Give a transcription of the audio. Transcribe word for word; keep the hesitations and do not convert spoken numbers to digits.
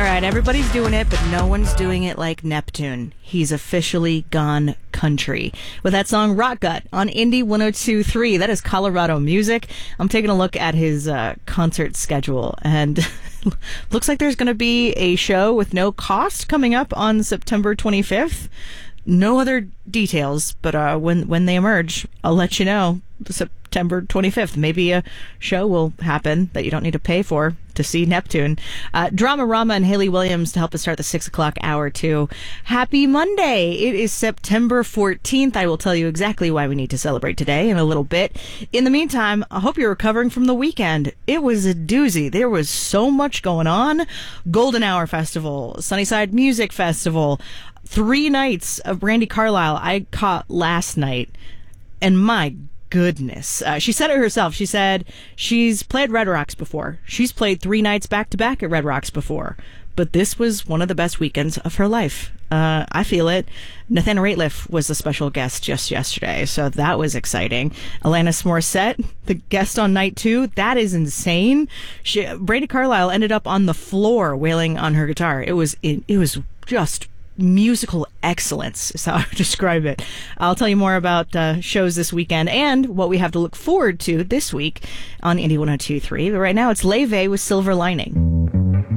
right, everybody's doing it, but no one's doing it like Neptune. He's officially gone country with that song Rock Gut on Indie one oh two point three. That is Colorado music. I'm taking a look at his uh, concert schedule, and looks like there's going to be a show with no cost coming up on September twenty-fifth. No other details, but uh, when when they emerge, I'll let you know. September twenty-fifth. Maybe a show will happen that you don't need to pay for to see Neptune. Uh, Dramarama and Haley Williams to help us start the six o'clock hour, too. Happy Monday. It is September fourteenth. I will tell you exactly why we need to celebrate today in a little bit. In the meantime, I hope you're recovering from the weekend. It was a doozy. There was so much going on. Golden Hour Festival, Sunnyside Music Festival, three nights of Brandi Carlile I caught last night. And my goodness. Uh, she said it herself. She said she's played Red Rocks before. She's played three nights back-to-back at Red Rocks before. But this was one of the best weekends of her life. Uh, I feel it. Nathaniel Rateliff was a special guest just yesterday, so that was exciting. Alanis Morissette, the guest on night two, that is insane. She, Brandi Carlile ended up on the floor wailing on her guitar. It was it, it was just musical excellence is how I would describe it. I'll tell you more about uh, shows this weekend and what we have to look forward to this week on Indie one oh two point three. But right now it's Leve with Silver Lining.